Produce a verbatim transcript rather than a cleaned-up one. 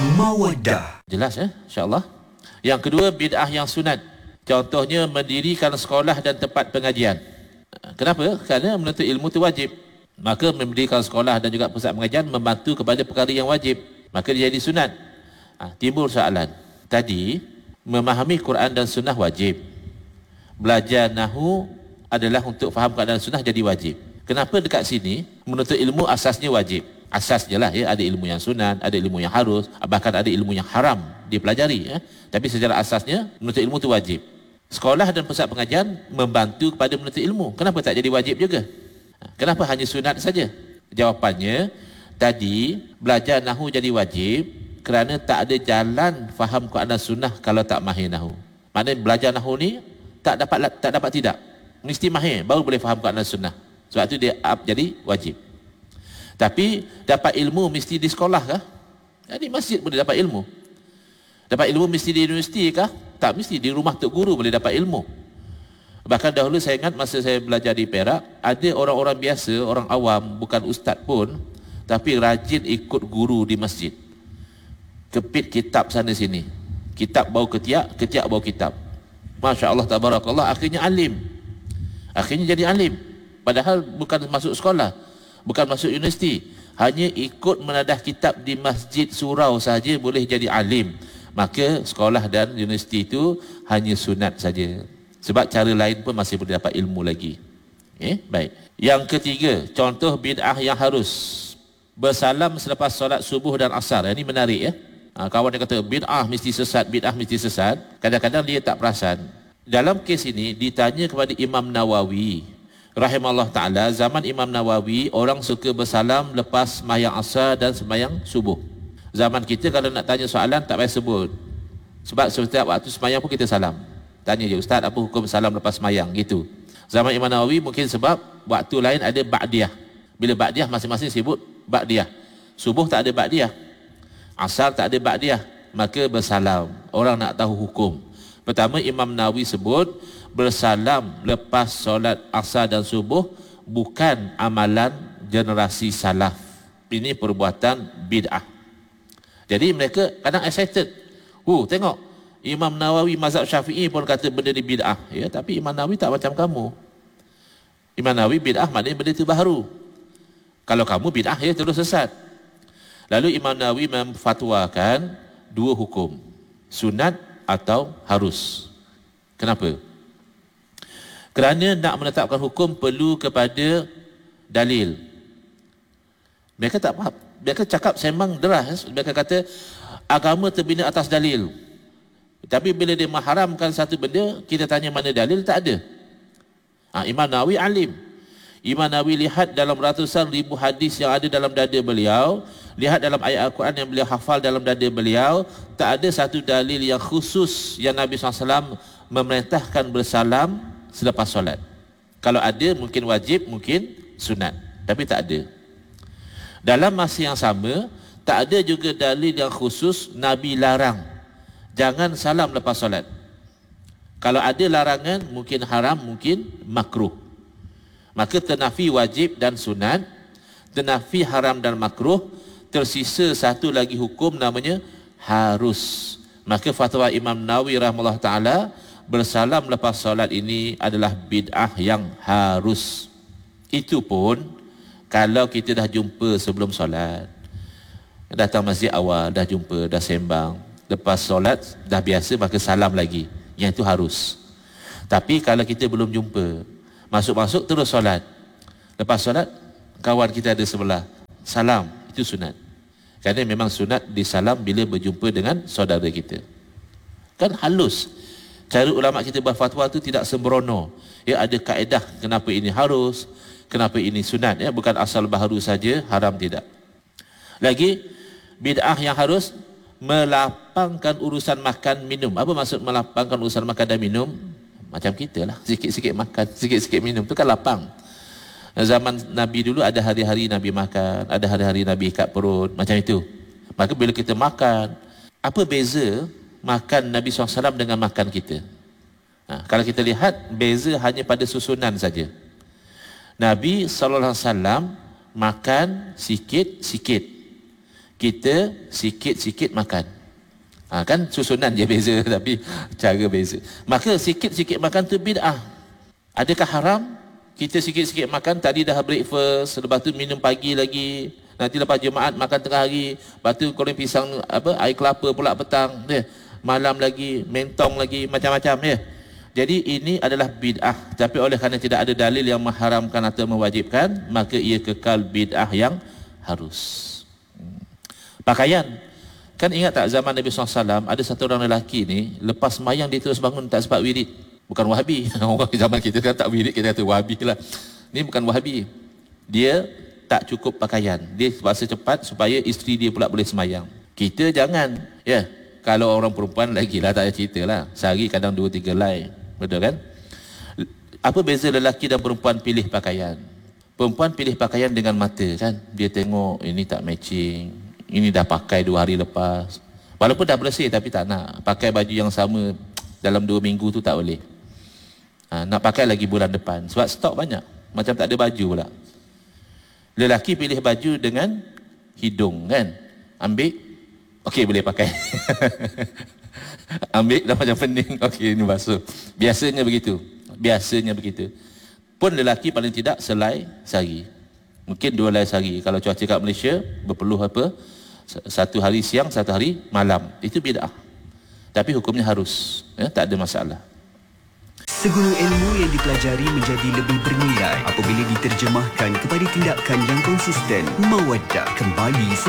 Mawaddah. Jelas ya, insya-Allah. Yang kedua, bid'ah yang sunat. Contohnya mendirikan sekolah dan tempat pengajian. Kenapa? Kerana menuntut ilmu itu wajib. Maka mendirikan sekolah dan juga pusat pengajian membantu kepada perkara yang wajib. Maka dia jadi sunat. Ha, timbul soalan. Tadi, memahami Quran dan sunnah wajib. Belajar nahu adalah untuk faham Quran dan sunnah jadi wajib. Kenapa dekat sini menuntut ilmu asasnya wajib? Asas je lah ya, ada ilmu yang sunat, ada ilmu yang harus, bahkan ada ilmu yang haram dipelajari ya. Tapi secara asasnya menuntut ilmu itu wajib. Sekolah dan pusat pengajian membantu kepada menuntut ilmu. Kenapa tak jadi wajib juga? Kenapa hanya sunat saja? Jawapannya, tadi belajar nahu jadi wajib kerana tak ada jalan faham Quran dan sunnah kalau tak mahir nahu. Maknanya belajar nahu ni tak dapat tak dapat tidak. Mesti mahir baru boleh faham Quran dan sunnah. Sebab itu dia up jadi wajib. Tapi dapat ilmu mesti di sekolah kah? Ya, di masjid boleh dapat ilmu. Dapat ilmu mesti di universiti kah? Tak mesti, di rumah tok guru boleh dapat ilmu. Bahkan dahulu saya ingat masa saya belajar di Perak, ada orang-orang biasa, orang awam, bukan ustaz pun, tapi rajin ikut guru di masjid. Kepit kitab sana sini. Kitab bau ketiak, ketiak bau kitab. Masya Allah, tabarakallah, akhirnya alim. Akhirnya jadi alim. Padahal bukan masuk sekolah, bukan masuk universiti, hanya ikut menadah kitab di masjid surau saja boleh jadi alim. Maka sekolah dan universiti itu hanya sunat saja. Sebab cara lain pun masih boleh dapat ilmu lagi. Okay? Baik. Yang ketiga, contoh bid'ah yang harus. Bersalam selepas solat subuh dan asar. Ini menarik ya. Ha, kawan yang kata bid'ah mesti sesat, bid'ah mesti sesat. Kadang-kadang dia tak perasan. Dalam kes ini ditanya kepada Imam Nawawi rahimahullah ta'ala, zaman Imam Nawawi orang suka bersalam lepas sembahyang asar dan sembahyang subuh. Zaman kita kalau nak tanya soalan tak payah sebut, sebab setiap waktu sembahyang pun kita salam. Tanya je, ustaz apa hukum salam lepas sembahyang, gitu. Zaman Imam Nawawi mungkin sebab waktu lain ada ba'diyah. Bila ba'diyah masing-masing sebut ba'diyah. Subuh tak ada ba'diyah, asar tak ada ba'diyah, maka bersalam. Orang nak tahu hukum. Pertama, Imam Nawawi sebut bersalam lepas solat asar dan subuh bukan amalan generasi salaf. Ini perbuatan bid'ah. Jadi mereka kadang excited. Oh, tengok Imam Nawawi mazhab Syafi'i pun kata benda ni bid'ah. Ya, tapi Imam Nawawi tak macam kamu. Imam Nawawi bid'ah maknanya benda itu baru. Kalau kamu bid'ah ya terus sesat. Lalu Imam Nawawi memfatwakan dua hukum, sunat atau harus. Kenapa? Kerana nak menetapkan hukum perlu kepada dalil. Mereka tak faham. Mereka cakap sembang deras. Mereka kata agama terbina atas dalil. Tapi bila dia mengharamkan satu benda, kita tanya mana dalil, tak ada. Ha, Imam Nawawi alim. Imam Nawawi lihat dalam ratusan ribu hadis yang ada dalam dada beliau, lihat dalam ayat Al-Quran yang beliau hafal dalam dada beliau, tak ada satu dalil yang khusus yang Nabi sallallahu alaihi wasallam memerintahkan bersalam selepas solat. Kalau ada mungkin wajib, mungkin sunat, tapi tak ada. Dalam masa yang sama, tak ada juga dalil yang khusus Nabi larang jangan salam lepas solat. Kalau ada larangan, mungkin haram, mungkin makruh. Maka ternafi wajib dan sunat, ternafi haram dan makruh, tersisa satu lagi hukum namanya harus. Maka fatwa Imam Nawawi rahimahullah ta'ala, bersalam lepas solat ini adalah bid'ah yang harus. Itu pun kalau kita dah jumpa sebelum solat. Datang masjid awal, dah jumpa, dah sembang. Lepas solat, dah biasa, maka salam lagi. Yang itu harus. Tapi kalau kita belum jumpa, masuk-masuk terus solat. Lepas solat, kawan kita ada sebelah, salam, itu sunat. Kerana memang sunat disalam bila berjumpa dengan saudara kita. Kan halus. Cara ulama kita berfatwa tu tidak sembrono. Ya, ada kaedah kenapa ini harus, kenapa ini sunat. Ya, bukan asal baharu saja, haram tidak. Lagi, bid'ah yang harus melapangkan urusan makan minum. Apa maksud melapangkan urusan makan dan minum? Macam kita lah, sikit-sikit makan, sikit-sikit minum, itu kan lapang. Zaman Nabi dulu ada hari-hari Nabi makan, ada hari-hari Nabi ikat perut, macam itu. Maka bila kita makan, apa beza makan Nabi sallallahu alaihi wasallam dengan makan kita? Ha, kalau kita lihat, beza hanya pada susunan saja. Nabi sallallahu alaihi wasallam makan sikit-sikit. kita sikit-sikit makan. Ha, kan susunan je beza tapi cara beza. Maka sikit-sikit makan tu bid'ah. Adakah haram? Kita sikit-sikit makan, tadi dah breakfast, lepas tu minum pagi lagi, nanti lepas Jumaat makan tengah hari, lepas tu goreng pisang apa air kelapa pula petang, ya. Malam lagi mentong lagi, macam-macam ya. Jadi ini adalah bid'ah, tapi oleh kerana tidak ada dalil yang mengharamkan atau mewajibkan, maka ia kekal bid'ah yang harus. Pakaian, kan ingat tak zaman Nabi sallallahu alaihi wasallam ada satu orang lelaki ni lepas sembahyang dia terus bangun tak sempat wirid. Bukan Wahabi. Orang zaman kita kan tak wirid, kita kata Wahabi lah. Ni bukan Wahabi. Dia tak cukup pakaian. Dia terpaksa cepat supaya isteri dia pula boleh sembahyang. Kita jangan. Ya. Kalau orang perempuan lagi lah, tak ada cerita lah. Sehari kadang dua tiga helai. Betul kan? Apa beza lelaki dan perempuan pilih pakaian? Perempuan pilih pakaian dengan mata kan. Dia tengok ini tak matching. Ini dah pakai dua hari lepas. Walaupun dah bersih tapi tak nak. Pakai baju yang sama dalam dua minggu tu tak boleh. Ha, nak pakai lagi bulan depan sebab stok banyak, macam tak ada baju pula. Lelaki pilih baju dengan hidung kan, ambil okey boleh pakai. Ambil dah macam pening, okey ini basuh. Biasanya begitu, biasanya begitu. Pun lelaki paling tidak selai sehari, mungkin dua helai sehari. Kalau cuaca kat Malaysia berpeluh apa, satu hari siang satu hari malam, itu bid'ah, tapi hukumnya harus ya, tak ada masalah. Segala ilmu yang dipelajari menjadi lebih bernilai apabila diterjemahkan kepada tindakan yang konsisten. Mawaddah kembali